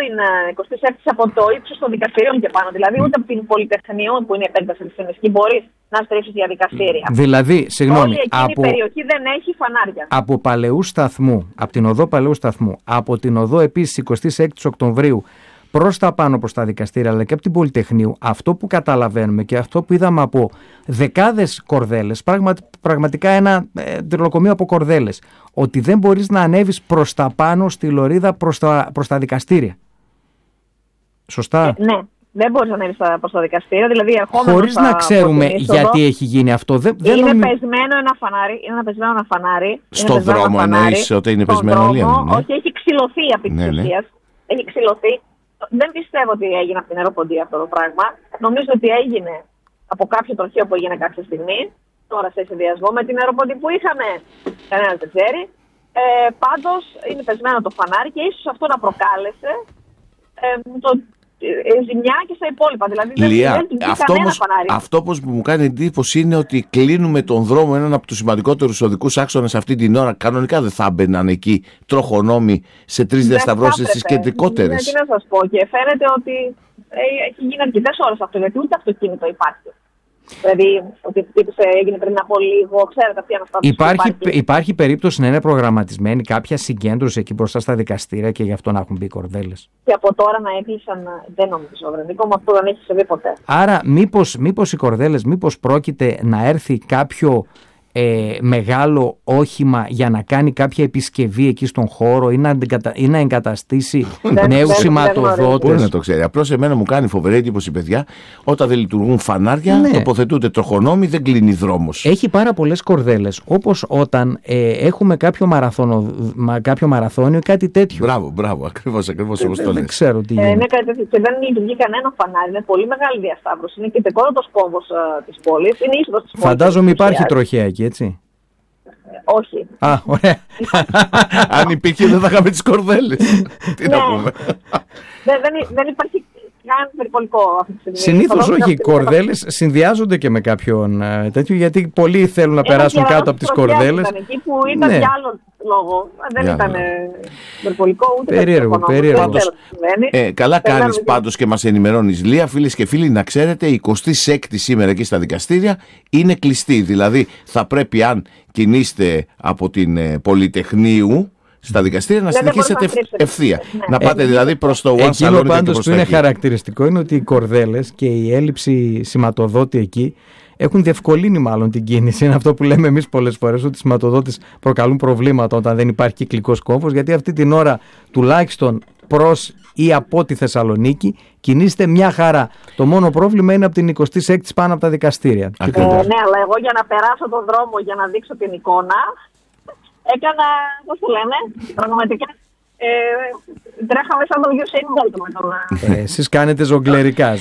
την 26η από το ύψος των δικαστηρίων και πάνω. Δηλαδή, ούτε από την Πολυτεχνείο, που είναι η επέκταση της Εθνικής, μπορείς να στρέψεις για δικαστήρια. Δηλαδή, συγγνώμη, όλη εκείνη η περιοχή δεν έχει φανάρια. Από Παλαιού Σταθμού, από την οδό Παλαιού Σταθμού, από την οδό επίσης 26 Οκτωβρίου, προς τα πάνω προς τα δικαστήρια, αλλά και από την Πολυτεχνείου, αυτό που καταλαβαίνουμε και αυτό που είδαμε από δεκάδες κορδέλες, πραγματικά ένα τριλοκομείο από κορδέλες, ότι δεν μπορείς να ανέβεις προς τα πάνω στη λωρίδα προς τα δικαστήρια. Σωστά? Ναι. Δεν μπορείς να ανέβεις προς τα δικαστήρια, δηλαδή ερχόμενος χωρίς να ξέρουμε γιατί έχει γίνει αυτό. Είναι πεσμένο ένα φανάρι. Στο δρόμο εννοείς ότι είναι πεσμένο, Λία? Όχι, έχει ξυλωθεί επί της ουσίας. Έχει ξυλωθεί. Δεν πιστεύω ότι έγινε από την Αεροποντία αυτό το πράγμα. Νομίζω ότι έγινε από κάποιο τροχείο που έγινε κάποια στιγμή. Τώρα σε συνδυασμό με την Αεροποντή που είχαμε, κανένας δεν ξέρει. Πάντως είναι πεσμένο το φανάρι και ίσως αυτό να προκάλεσε ζημιά και στα υπόλοιπα. Δηλαδή Λία, δεν αυτό που μου κάνει εντύπωση είναι ότι κλείνουμε τον δρόμο, έναν από τους σημαντικότερους οδικούς άξονες αυτή την ώρα. Κανονικά δεν θα έμπαιναν εκεί τροχονόμοι σε 3 διασταυρώσεις στις κεντρικότερες. Τι να σας πω, και φαίνεται ότι έχει γίνει αρκετές ώρες αυτό, γιατί ούτε αυτοκίνητο υπάρχει. Δηλαδή, ότι έγινε πριν από λίγο, ξέρετε, αυτή αναστάτωση. Υπάρχει περίπτωση να είναι προγραμματισμένη κάποια συγκέντρωση εκεί μπροστά στα δικαστήρια και γι' αυτό να έχουν μπει κορδέλες? Και από τώρα να έκλεισαν, δεν νομίζω, Βρενίκο, με αυτό δεν έχει συμβεί ποτέ. Άρα, μήπως οι κορδέλες, μήπως πρόκειται να έρθει κάποιο μεγάλο όχημα για να κάνει κάποια επισκευή εκεί στον χώρο ή να εγκαταστήσει νέους σηματοδότες? Μπορεί να το ξέρει. Απλώς εμένα μου κάνει φοβερή εντύπωση, παιδιά, όταν δεν λειτουργούν φανάρια, τοποθετούνται τροχονόμοι, δεν κλείνει δρόμος. Έχει πάρα πολλές κορδέλες, όπως όταν έχουμε κάποιο μαραθώνιο ή κάτι τέτοιο. Μπράβο, ακριβώς όπως το λες. Δεν ξέρω τι γίνεται. Και δεν λειτουργεί κανένα φανάρι, είναι πολύ μεγάλη διασταύρωση. Είναι κεντρικότατος κόμβος της πόλης, είναι είσοδος της πόλης. Φαντάζομαι υπάρχει τροχέα εκεί, έτσι? Όχι. Ωραία. Αν υπήρχε δεν θα είχαμε τις κορδέλες. Τι να πούμε. Δεν υπάρχει καν περιπολικό αυτή τη στιγμή. Συνήθως όχι, οι κορδέλες συνδυάζονται και με κάποιον τέτοιο, γιατί πολλοί θέλουν να περάσουν κάτω από τις κορδέλες. Ήταν εκεί που ήταν για άλλο λόγο. Δεν ήταν περιπολικό ούτε περίεργο. Καλά κάνεις πάντως και μας ενημερώνεις, Λία. Φίλες και φίλοι, να ξέρετε, η 26η σήμερα εκεί στα δικαστήρια είναι κλειστή. Δηλαδή θα πρέπει, αν κινείστε από την Πολυτεχνείου στα δικαστήρια, να συνεχίσετε ευθεία. Να πάτε δηλαδή προς το One Salon. Εκείνο πάντως που είναι χαρακτηριστικό είναι ότι οι κορδέλες και η έλλειψη σηματοδότη εκεί έχουν διευκολύνει μάλλον την κίνηση. Είναι αυτό που λέμε εμείς πολλές φορές, ότι οι σηματοδότες προκαλούν προβλήματα όταν δεν υπάρχει κυκλικός κόμβος, γιατί αυτή την ώρα τουλάχιστον προς ή από τη Θεσσαλονίκη κινείστε μια χαρά. Το μόνο πρόβλημα είναι από την 26η πάνω από τα δικαστήρια. Ναι, αλλά εγώ για να περάσω τον δρόμο, για να δείξω την εικόνα, έκανα, πώς το λένε, πραγματικά τρέχαμε σαν το Usain Bolt. Εσείς κάνετε ζογκλερικά.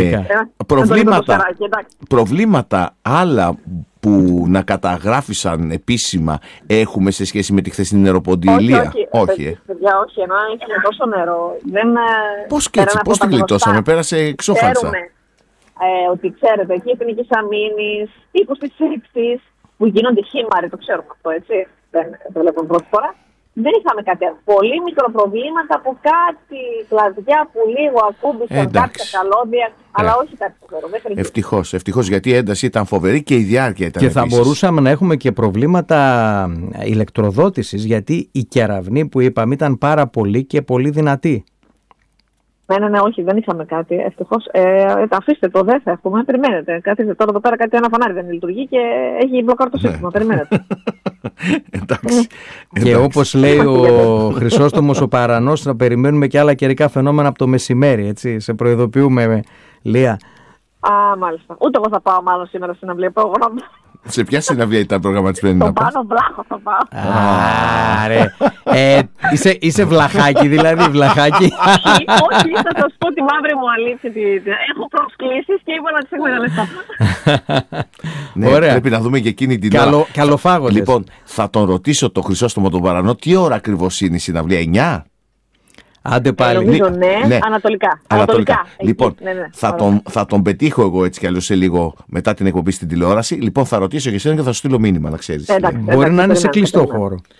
Προβλήματα άλλα που να καταγράφησαν επίσημα έχουμε σε σχέση με τη χθεσινή νεροποντιλία? Όχι. Παιδιά, όχι, ενώ είχε τόσο νερό. Πώς την γλιτώσαμε? Πέρασε εξόφανσα. Ξέρουμε ότι, ξέρετε, εκεί εθνικής αμήνης, τύπους της σύλληψης που γίνονται χήμαροι, το ξέρουμε αυτό, έτσι. Δεν το βλέπουμε πρώτη φορά. Δεν είχαμε κάτι. Πολύ μικροπροβλήματα από κάτι κλαδιά που λίγο ακούμπησαν, κάποια καλώδια, αλλά όχι κάτι φοβερό. Ευτυχώς, γιατί η ένταση ήταν φοβερή και η διάρκεια ήταν. Και θα μπορούσαμε να έχουμε και προβλήματα ηλεκτροδότησης, γιατί η κεραυνή που είπαμε ήταν πάρα πολύ και πολύ δυνατή. Ναι, όχι, δεν είχαμε κάτι. Ευτυχώς. Αφήστε το, δεν θα έχουμε. Περιμένετε. Τώρα εδώ πέρα ένα φανάρι δεν λειτουργεί και έχει μπλοκάρει το σύστημα. Περιμένετε. Εντάξει. Και όπως λέει ο Χρυσόστομος ο Παρανός, να περιμένουμε και άλλα καιρικά φαινόμενα από το μεσημέρι. Έτσι. Σε προειδοποιούμε, Λία. Μάλιστα. Ούτε εγώ θα πάω μάλλον σήμερα στην αυλία. Σε ποια συναυλία ήταν προγραμματισμένη να πας? Πάνω Βλάχο θα πάω. Είσαι βλαχάκι δηλαδή, βλαχάκι. Όχι, θα σας πω τη μαύρη μου αλήθεια. Έχω προσκλήσεις και είπα να τις εκμεταλλευτώ. Ναι, πρέπει να δούμε και εκείνη την ώρα. Καλοφάγοντες. Λοιπόν, θα τον ρωτήσω τον Χρυσόστομο τον Παρανό, τι ώρα ακριβώς είναι η συναυλία? 9? Άντε πάλι. Νομίζω ναι. Ανατολικά. Λοιπόν, θα τον πετύχω εγώ έτσι κι αλλιώς σε λίγο μετά την εκπομπή στην τηλεόραση. Λοιπόν, θα ρωτήσω και εσένα και θα σου στείλω μήνυμα, να ξέρεις. Μπορεί να είναι σε κλειστό χώρο.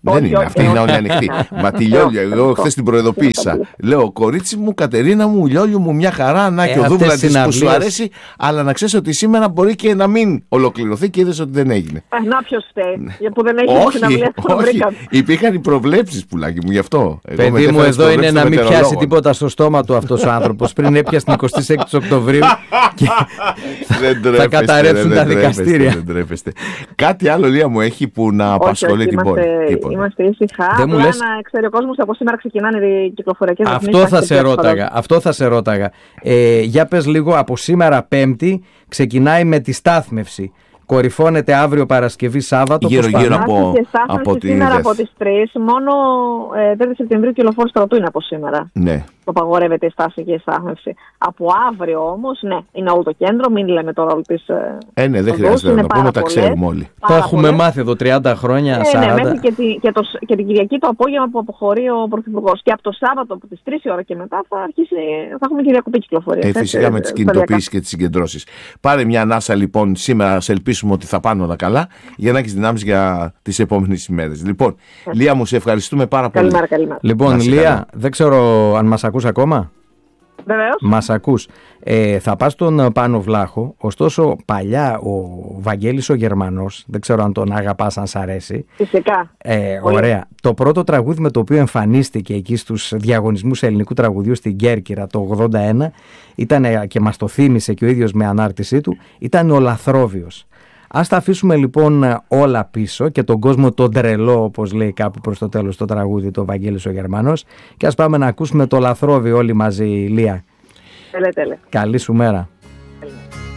Δεν είναι, αυτή είναι όλη ανοιχτή. Μα τη Λιόλια, εγώ χθες την προειδοποίησα. Λέω, κορίτσι μου, Κατερίνα μου, Λιόλιου μου, μια χαρά, να και ο δούβλα της που σου αρέσει, αλλά να ξέρεις ότι σήμερα μπορεί και να μην ολοκληρωθεί και είδες ότι δεν έγινε. Να ποιος φταίει, που δεν έγινε συναυλία. Όχι, υπήρχαν οι προβλέψεις, πουλάκι μου, γι' αυτό. Παιδί μου, εδώ είναι να μην πιάσει τίποτα στο στόμα του αυτός ο άνθρωπος. Πριν έπιασε την 26η Οκτωβρίου και θα καταρρεύσουν τα δικαστήρια. Δεν τρέπεστε. Κάτι άλλο, Λία μου, έχει που να απασχολεί την πόλη? Είμαστε ήσυχα. Απλά να ξέρει ο κόσμος από σήμερα ξεκινάνε οι κυκλοφοριακές ρυθμίσεις. Αυτό θα σε ρώταγα. Για πες λίγο, από σήμερα Πέμπτη ξεκινάει με τη στάθμευση. Κορυφώνεται αύριο Παρασκευή, Σάββατο. Γύρω από τη σήμερα από τις 3. Μόνο 3 Σεπτεμβρίου και λεωφόρο Στρατού είναι από σήμερα. Ναι. Το απαγορεύεται η στάση και η στάθμευση. Από αύριο όμως, ναι, είναι όλο το κέντρο. Μην λέμε τώρα όλη της. Ναι, δεν χρειάζεται να το πούμε, τα ξέρουμε όλοι. Το έχουμε μάθει εδώ 30 χρόνια. 40. Ναι, μέχρι και την Κυριακή το απόγευμα που αποχωρεί ο Πρωθυπουργός. Και από το Σάββατο από τις 3 η ώρα και μετά θα έχουμε και διακοπή κυκλοφορία. Φυσικά με τις κινητοποιήσεις και τις συγκεντρώσεις. Πάρε μια ανάσα λοιπόν σήμερα, σε ελπίσουμε ότι θα πάνε όλα καλά, για να έχεις δυνάμεις για τις επόμενες ημέρες. Λοιπόν, Λία μου, σε ευχαριστούμε πάρα πολύ. Καλημέρα. Λοιπόν, Λία, δεν ξέρω αν μας ακούς ακόμα. Βεβαίως. Μας ακούς. Θα πας στον Πάνο Βλάχο. Ωστόσο, παλιά ο Βαγγέλης ο Γερμανός, δεν ξέρω αν τον αγαπάς, αν σ' αρέσει. Φυσικά. Ωραία. Το πρώτο τραγούδι με το οποίο εμφανίστηκε εκεί στους διαγωνισμούς ελληνικού τραγουδιού στην Κέρκυρα το 1981 ήταν, και μας το θύμισε και ο ίδιος με ανάρτησή του, ήταν ο Λαθρόβιος. Ας τα αφήσουμε λοιπόν όλα πίσω και τον κόσμο τον τρελό, όπως λέει κάπου προς το τέλος το τραγούδι το Βαγγέλης ο Γερμανός, και ας πάμε να ακούσουμε το Λαθρόβιο όλοι μαζί, Λία. Τέλε. Καλή σου μέρα.